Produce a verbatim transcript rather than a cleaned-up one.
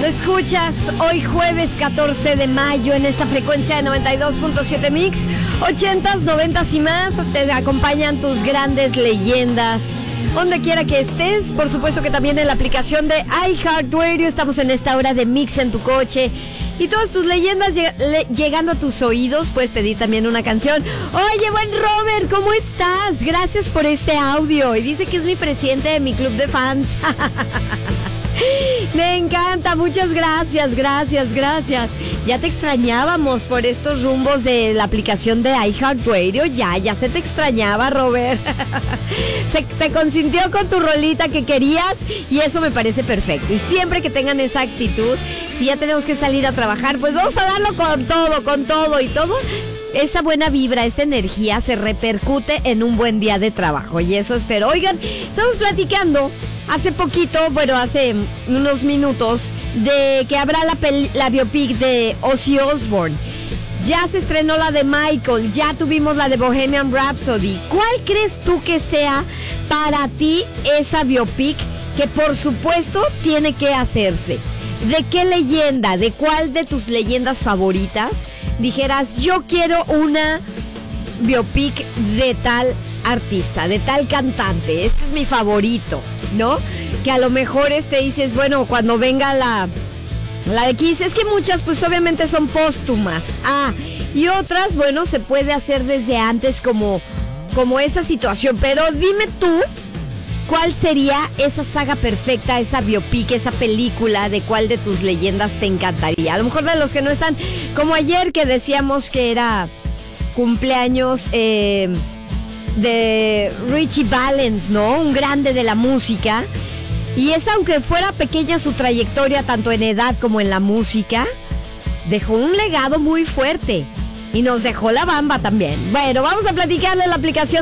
escuchas hoy jueves catorce de mayo en esta frecuencia de noventa y dos punto siete Mix. Ochentas, noventas y más. Te acompañan tus grandes leyendas. Donde quiera que estés, por supuesto que también en la aplicación de iHeartRadio. Estamos en esta hora de Mix en tu coche. Y todas tus leyendas lleg- le- llegando a tus oídos. Puedes pedir también una canción. Oye, buen Robert, ¿cómo estás? Gracias por ese audio. Y dice que es mi presidente de mi club de fans. Me encanta, muchas gracias, gracias, gracias. Ya te extrañábamos por estos rumbos de la aplicación de iHeartRadio. Ya, ya se te extrañaba, Robert. Se te consintió con tu rolita que querías y eso me parece perfecto. Y siempre que tengan esa actitud, si ya tenemos que salir a trabajar, pues vamos a darlo con todo, con todo y todo. Esa buena vibra, esa energía se repercute en un buen día de trabajo y eso espero. Oigan, estamos platicando hace poquito, bueno, hace unos minutos, de que habrá la, peli- la biopic de Ozzy Osbourne. Ya se estrenó la de Michael, ya tuvimos la de Bohemian Rhapsody. ¿Cuál crees tú que sea para ti esa biopic que por supuesto tiene que hacerse? ¿De qué leyenda, de cuál de tus leyendas favoritas dijeras, yo quiero una biopic de tal artista, de tal cantante, este es mi favorito, ¿no? Que a lo mejor este dices, bueno, cuando venga la, la de Kiss, es que muchas pues obviamente son póstumas, ah, y otras, bueno, se puede hacer desde antes como, como esa situación, pero dime tú, ¿cuál sería esa saga perfecta, esa biopic, esa película, de cuál de tus leyendas te encantaría? A lo mejor de los que no están, como ayer que decíamos que era cumpleaños eh, de Richie Valens, ¿no? Un grande de la música. Y es, aunque fuera pequeña su trayectoria, tanto en edad como en la música, dejó un legado muy fuerte. Y nos dejó la bamba también. Bueno, vamos a platicarle la aplicación